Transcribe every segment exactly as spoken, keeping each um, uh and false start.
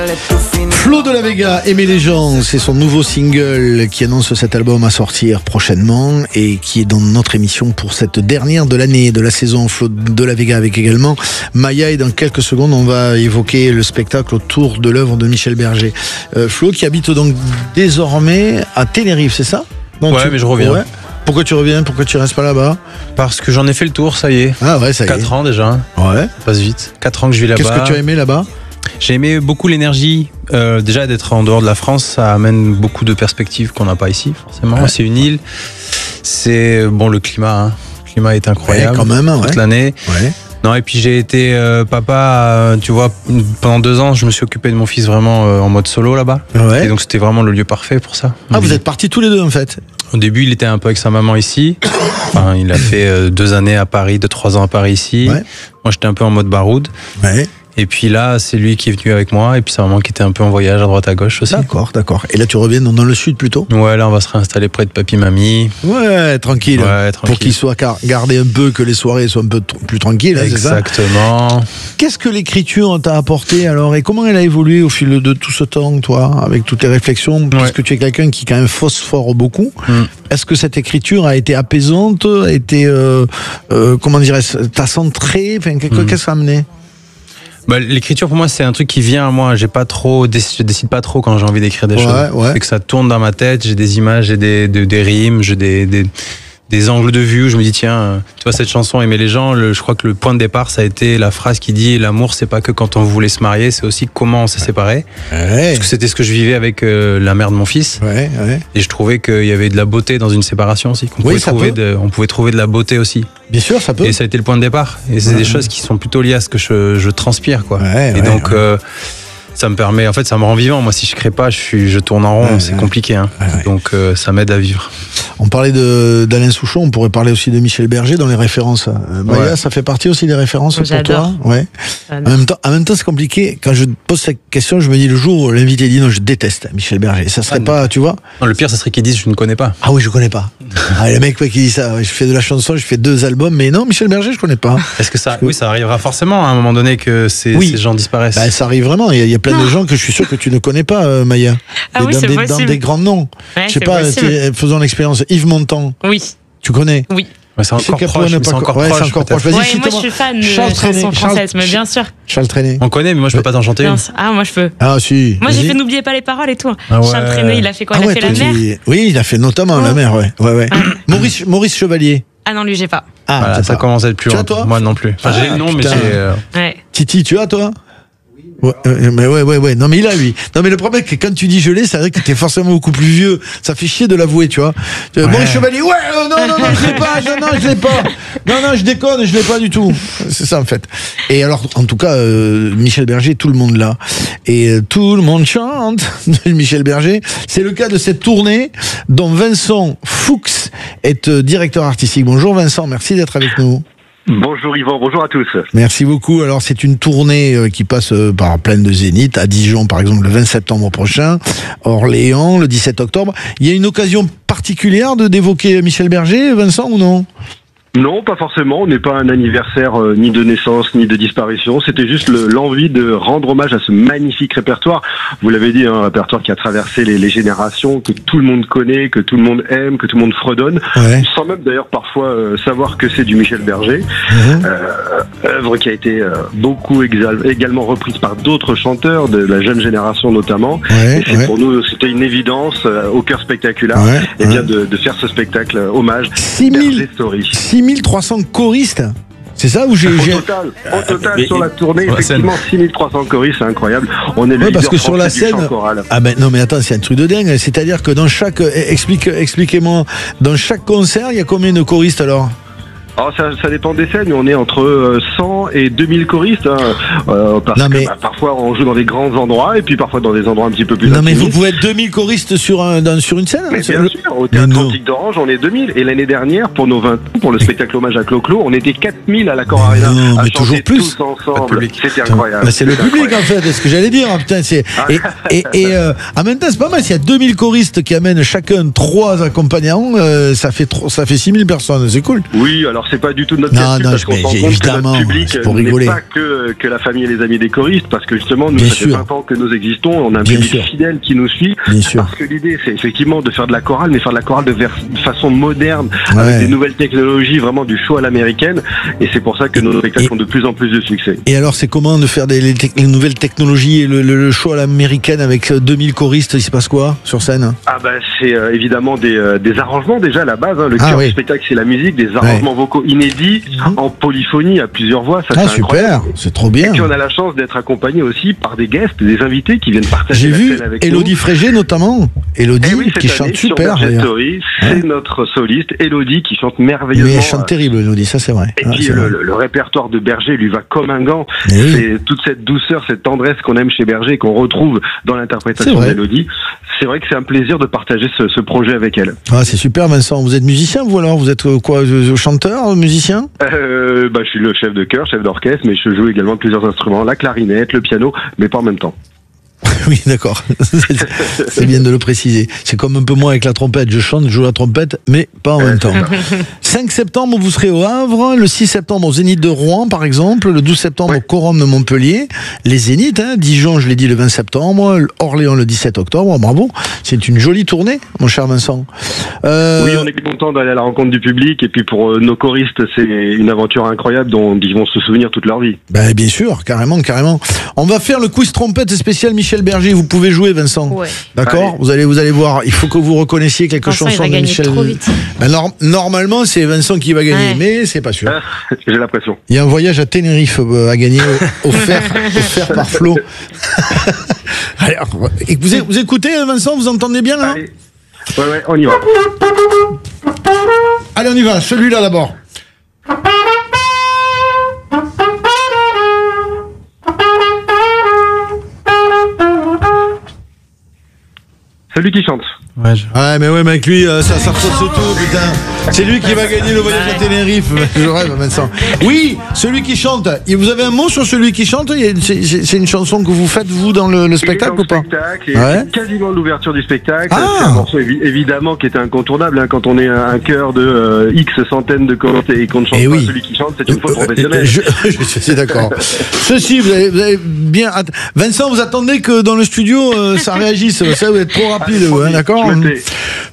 Flo de la Vega, Aimer les gens, c'est son nouveau single qui annonce cet album à sortir prochainement et qui est dans notre émission pour cette dernière de l'année, de la saison. Flo de la Vega avec également Maya, et dans quelques secondes on va évoquer le spectacle autour de l'œuvre de Michel Berger. Euh, Flo qui habite donc désormais à Tenerife, c'est ça? Donc ouais, tu... mais je reviens. Ouais. Pourquoi tu reviens? Pourquoi tu restes pas là-bas? Parce que j'en ai fait le tour, ça y est. Ah ouais, ça y est. quatre ans déjà. Ouais. Ça passe vite. quatre ans que je vis là-bas. Qu'est-ce que tu as aimé là-bas? J'ai aimé beaucoup l'énergie. Euh, déjà, d'être en dehors de la France, ça amène beaucoup de perspectives qu'on n'a pas ici, forcément. Ouais. C'est une île. C'est bon, le climat. Hein. Le climat est incroyable. Ouais, quand même, toute ouais. l'année. Ouais. Non, et puis j'ai été euh, papa, euh, tu vois, pendant deux ans, je me suis occupé de mon fils vraiment euh, en mode solo là-bas. Ouais. Et donc c'était vraiment le lieu parfait pour ça. Ah, vous êtes partis tous les deux en fait? Au début, il était un peu avec sa maman ici. Enfin, il a fait euh, deux années à Paris, deux, trois ans à Paris ici. Ouais. Moi, j'étais un peu en mode baroud. Ouais. Et puis là, c'est lui qui est venu avec moi. Et puis sa maman qui était un peu en voyage à droite à gauche aussi. D'accord, d'accord. Et là, tu reviens dans, dans le sud plutôt? Ouais, là, on va se réinstaller près de papy, mamie. Ouais, tranquille. Ouais, tranquille. Pour qu'il soit gardé un peu, que les soirées soient un peu t- plus tranquilles. Hein, exactement. C'est ça. Qu'est-ce que l'écriture t'a apporté alors? Et comment elle a évolué au fil de tout ce temps, toi, avec toutes tes réflexions? Ouais. Puisque tu es quelqu'un qui, quand même, phosphore beaucoup. Mm. Est-ce que cette écriture a été apaisante? A été, euh, euh, comment dirais-je, t'a centré? Enfin, qu'est-ce mm. que ça a amené? Bah, l'écriture pour moi c'est un truc qui vient à moi. J'ai pas trop, je décide pas trop quand j'ai envie d'écrire des ouais, choses. Ouais. C'est que ça tourne dans ma tête. J'ai des images, j'ai des, des, des rimes, j'ai des, des, des angles de vue où je me dis tiens, tu vois cette chanson Aimer les gens. Le, je crois que le point de départ ça a été la phrase qui dit l'amour c'est pas que quand on voulait se marier, c'est aussi comment on s'est séparés. Ouais. Parce que c'était ce que je vivais avec euh, la mère de mon fils. Ouais, ouais. Et je trouvais qu'il y avait de la beauté dans une séparation aussi. Qu'on oui, pouvait trouver de, on pouvait trouver de la beauté aussi. Bien sûr, ça peut. Et ça a été le point de départ. Et c'est ouais. des choses qui sont plutôt liées à ce que je, je transpire, quoi. Ouais, et ouais, donc, ouais. Euh, ça me permet, en fait, ça me rend vivant. Moi, si je crée pas, je suis, je tourne en rond. Ouais, c'est ouais. compliqué, hein. Ouais, ouais. Donc, euh, ça m'aide à vivre. On parlait de, d'Alain Souchon, on pourrait parler aussi de Michel Berger dans les références. Euh, Maya, ouais. ça fait partie aussi des références pour J'adore. toi? Ouais. En même temps, en même temps, c'est compliqué. Quand je pose cette question, je me dis le jour où l'invité dit non, je déteste Michel Berger. Ça serait ah, pas, tu vois? Non, le pire, ça serait qu'il dise je ne connais pas. Ah oui, je connais pas. Ah, le mec ouais, qui dit ça, je fais de la chanson, je fais deux albums, mais non, Michel Berger, je connais pas. Est-ce que ça, que... oui, ça arrivera forcément à un moment donné que ces, oui. ces gens disparaissent? Bah, ça arrive vraiment. Il y a, il y a plein non. de gens que je suis sûr que tu ne connais pas, euh, Maya. Ah oui, dans, c'est des, possible. dans des grands noms. Ouais, je sais pas, faisons l'expérience. Yves Montand. Oui. Tu connais? Oui. Ouais, c'est encore proche, c'est encore ouais, proche. C'est encore proche. Ouais, moi, je suis fan de chansons françaises, mais bien sûr. Charles Trenet. On connaît, mais moi, je peux pas t'en chanter une. Ah, moi, je peux. Ah, si. Moi, j'ai fait N'oubliez pas les paroles et tout. Ah, ouais. Charles Trenet, il a fait quoi? Il ah, a ouais, fait La Mer. Il... Oui, il a fait notamment oh. La Mer, ouais. ouais, ouais. Ah. Maurice, Maurice Chevalier. Ah non, lui, j'ai pas. Ah, voilà, ça pas. commence à être plus tu loin. as, toi? Moi, non plus. Enfin, ah, j'ai le nom, mais j'ai. Euh... Ouais. Titi, tu as, toi? Ouais, mais ouais, ouais, ouais. Non, mais il a, lui. Non, mais le problème, c'est que quand tu dis je l'ai, c'est vrai que t'es forcément beaucoup plus vieux. Ça fait chier de l'avouer, tu vois. Ouais. Maurice Chevalier, ouais, euh, non, non, non, je l'ai pas, non, non, je l'ai pas. Non, non, je déconne, je l'ai pas du tout. C'est ça, en fait. Et alors, en tout cas, euh, Michel Berger, tout le monde là. Et euh, tout le monde chante Michel Berger. C'est le cas de cette tournée dont Vincent Fuchs est euh, directeur artistique. Bonjour Vincent, merci d'être avec nous. Bonjour Yvan, bonjour à tous. Merci beaucoup. Alors c'est une tournée qui passe par plein de zéniths, à Dijon par exemple le vingt septembre prochain, Orléans le dix-sept octobre. Il y a une occasion particulière de d'évoquer Michel Berger, Vincent, ou non ? Non, pas forcément. On n'est pas un anniversaire euh, ni de naissance ni de disparition. C'était juste le, l'envie de rendre hommage à ce magnifique répertoire. Vous l'avez dit, un répertoire qui a traversé les, les générations, que tout le monde connaît, que tout le monde aime, que tout le monde fredonne, ouais. sans même d'ailleurs parfois euh, savoir que c'est du Michel Berger. Mmh. Euh, œuvre qui a été euh, beaucoup exal- également reprise par d'autres chanteurs de la jeune génération notamment. Ouais, et c'est ouais. pour nous, c'était une évidence euh, au cœur spectaculaire, ouais, et ouais. bien de, de faire ce spectacle euh, hommage six mille six mille trois cents choristes. C'est ça où j'ai. Au j'ai... total, au total mais, sur la tournée, sur effectivement, six mille trois cents choristes, c'est incroyable. On est le ouais, parce que leader sur la français du scène. chant choral. Ah ben non, mais attends, c'est un truc de dingue. C'est-à-dire que dans chaque. Explique, expliquez-moi, dans chaque concert, il y a combien de choristes alors ? Alors ça, ça dépend des scènes, mais on est entre cent et deux mille choristes, hein, euh, parce non, mais... que bah, parfois on joue dans des grands endroits et puis parfois dans des endroits un petit peu plus non intimistes. mais vous pouvez être deux mille choristes sur, un, dans, sur une scène mais hein, bien le... sûr, au Théâtre Antique d'Orange on est deux mille, et l'année dernière pour nos vingt ans, pour le spectacle hommage à Clo-Clo, on était quatre mille à l'Accor Arena non, à mais chanter toujours plus. tous ensemble, c'était incroyable. Bah, c'est le public incroyable. en fait, c'est ce que j'allais dire, putain, c'est... et, et, et euh, en même temps c'est pas mal, s'il y a deux mille choristes qui amènent chacun trois accompagnants, euh, ça fait ça fait six mille personnes, c'est cool. Oui, alors Alors c'est pas du tout notre Non, calcul, non, parce qu'on mais se rend j'ai- compte que évidemment, notre public c'est pour n'est rigoler. pas que, que la famille et les amis des choristes, parce que justement, nous, Bien ça fait sûr. vingt ans que nous existons, on a un Bien public sûr. fidèle qui nous suit, Bien sûr. parce que l'idée, c'est effectivement de faire de la chorale, mais faire de la chorale de, vers- de façon moderne, Ouais. avec des nouvelles technologies, vraiment du show à l'américaine, et c'est pour ça que nos spectacles Et- ont de plus en plus de succès. Et alors, c'est comment de faire des les, tec- les nouvelles technologies et le, le- le show à l'américaine avec deux mille choristes? Il se passe quoi sur scène? Ah bah c'est euh, évidemment des, euh, des arrangements déjà à la base, hein. Le Ah cœur oui. du spectacle c'est la musique, des arrangements vocaux inédits, Mhm. en polyphonie à plusieurs voix, ça Ah, c'est incroyable. super, c'est trop Et bien. puis on a la chance d'être accompagné aussi par des guests, des invités qui viennent partager J'ai la vu scène avec Élodie nous. Frégé notamment. Élodie Eh oui, cette qui année, chante sur super Berger d'ailleurs. Story, Ouais. c'est notre soliste Élodie qui chante Mais merveilleusement. elle chante terrible, Élodie, ça c'est vrai. Et Ah, puis c'est le, vrai. le- le répertoire de Berger lui va comme un gant. Eh oui. C'est toute cette douceur, cette tendresse qu'on aime chez Berger et qu'on retrouve dans C'est l'interprétation vrai. d'Élodie. C'est vrai que c'est un plaisir de partager ce, ce projet avec elle. Ah, c'est super, Vincent. Vous êtes musicien, vous alors? Vous êtes euh, quoi, euh, chanteur, musicien? Euh, bah, je suis le chef de chœur, chef d'orchestre, mais je joue également plusieurs instruments, la clarinette, le piano, mais pas en même temps. Oui, d'accord. C'est- C'est bien de le préciser. C'est comme un peu moi avec la trompette. Je chante, je joue la trompette, mais pas en même temps. cinq septembre, vous serez au Havre. Le six septembre, au Zénith de Rouen, par exemple. Le douze septembre, Ouais. au Corum de Montpellier. Les Zéniths, hein. Dijon, je l'ai dit, le vingt septembre. Orléans, le dix-sept octobre. Bravo. C'est une jolie tournée, mon cher Vincent. Euh, Oui, on est content d'aller à la rencontre du public, et puis pour euh, nos choristes, c'est une aventure incroyable dont ils vont se souvenir toute leur vie. Ben, bien sûr, carrément, carrément. On va faire le quiz trompette spécial Michel Berger. Vous pouvez jouer, Vincent. Ouais. D'accord. Allez. Vous allez, vous allez voir. Il faut que vous reconnaissiez quelques Vincent, il chansons va de gagner Michel. trop vite. Ben, nor- normalement, c'est Vincent qui va gagner, Ouais. mais c'est pas sûr. Ah, j'ai la pression. Il y a un voyage à Tenerife euh, à gagner, euh, offert, offert par Flo. Alors, et vous, é- vous écoutez, hein, Vincent, vous entendez bien là? Allez. Ouais, ouais, on y va. Allez, on y va. Celui-là d'abord. Celui qui chante. Ouais, je- Ouais, mais ouais, mais avec lui, euh, ça, ça fausse tout, putain. C'est lui qui va gagner le voyage à Tenerife. Je rêve, Vincent. Oui, celui qui chante. Et vous avez un mot sur celui qui chante? Il y a une- C'est c'est- c'est une chanson que vous faites, vous, dans le, le spectacle Il est ou dans pas? le spectacle, et Ouais. c'est quasiment l'ouverture du spectacle. Ah. C'est un morceau évi- évidemment qui était incontournable, hein, quand on est un chœur de euh, X centaines de choristes et qu'on ne chante Eh pas oui. celui qui chante, c'est une faute Euh, euh, professionnelle. Je, je suis d'accord. Ceci, vous avez, vous avez bien. att- Vincent, vous attendez que dans le studio euh, ça réagisse. Ça, vous êtes trop rapide, Allez, vous, hein, promis, d'accord? je me tais.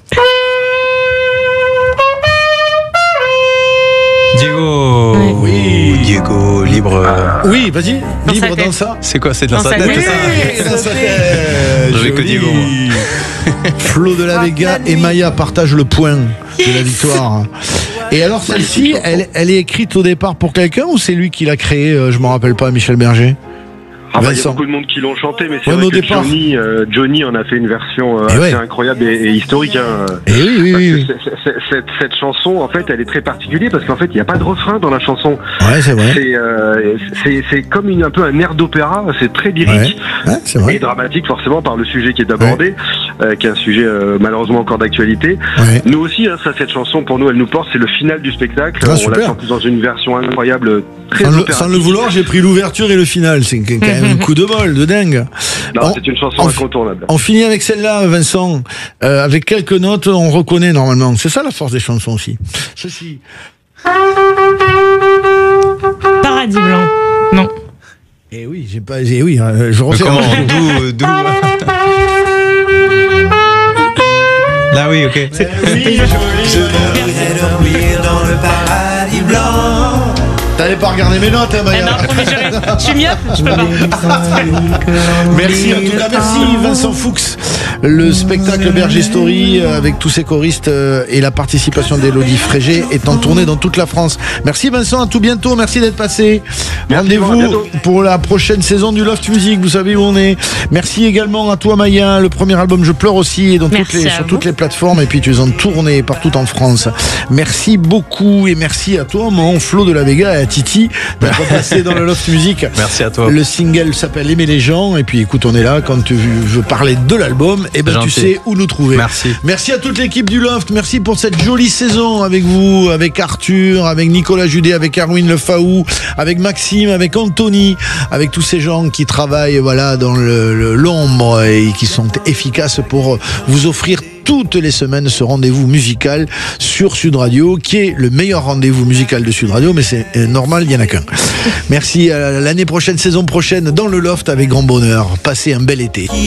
Diego. Ouais. Oui. Diego, libre. euh, Oui, vas-y, Dans libre sa tête. dans ça. C'est quoi? C'est dans, Dans sa sa tête, tête. c'est ça? Dans sa tête. J'avais que Joli. Diego, Flo de la Vega et Maya partagent le point de la victoire. Et alors celle-ci, elle, elle est écrite au départ pour quelqu'un ou c'est lui qui l'a créée? euh, Je m'en rappelle pas, Michel Berger. Ah bah, il y a Vincent. beaucoup de monde qui l'ont chanté, mais c'est Ouais, mais vrai au que départ- Johnny, euh, Johnny en a fait une version euh, Eh assez ouais. incroyable et, et historique. Hein. Eh oui, oui, Parce oui. que oui. c'est- c'est- c'est- cette, cette chanson, en fait, elle est très particulière parce qu'en fait, il n'y a pas de refrain dans la chanson. Ouais, c'est vrai. C'est euh, c'est c'est comme une, un peu un air d'opéra. C'est très lyrique. Ouais, ouais, c'est Et vrai. dramatique forcément par le sujet qui est abordé, euh, qui est un sujet euh, malheureusement encore d'actualité. Ouais. Nous aussi, hein, ça, cette chanson pour nous, elle nous porte. C'est le final du spectacle. Ah, On super. la chante dans une version incroyable, très Sans le, opératique. sans le vouloir, j'ai pris l'ouverture et le final. C'est quand même un coup de bol, de dingue. Non, On- c'est une chanson on- incontournable. On finit avec celle-là, Vincent. Euh, avec quelques notes, on reconnaît normalement. C'est ça la force des chansons aussi. Ceci. Paradis blanc. Non. Eh oui, j'ai pas. Eh oui, euh, je Mais refais. comment? D'où? d'où Là, oui, ok. Oui, je dormir dans le paradis blanc. T'avais pas regardé mes notes, hein, Eh Maya. non, mais je, je suis mieux. Je peux pas. Merci, en tout cas, merci Vincent Fuchs. Le spectacle Berger Story euh, avec tous ses choristes euh, et la participation d'Élodie Frégé est en tournée dans toute la France. Merci Vincent, à tout bientôt, merci d'être passé. Merci, à Rendez-vous bientôt. pour la prochaine saison du Loft Music, vous savez où on est. Merci également à toi Maya, le premier album Je pleure aussi est dans toutes Merci les, à sur vous. toutes les plateformes et puis tu es en tournée partout en France. Merci beaucoup et merci à toi mon Flo de la Vega et à Titi d'être passé dans le Loft Music. Merci à toi. Le single s'appelle Aimer les gens et puis écoute on est là quand tu veux parler de l'album et ben tu Gentil. sais où nous trouver. Merci. Merci à toute l'équipe du Loft, merci pour cette jolie saison avec vous, avec Arthur, avec Nicolas Judet, avec Arwin Lefaou, avec Maxime, avec Anthony, avec tous ces gens qui travaillent voilà dans le- le- l'ombre et qui sont efficaces pour vous offrir toutes les semaines ce rendez-vous musical sur Sud Radio, qui est le meilleur rendez-vous musical de Sud Radio, mais c'est normal, il n'y en a qu'un. Merci, à l'année prochaine, saison prochaine, dans le Loft avec grand bonheur. Passez un bel été.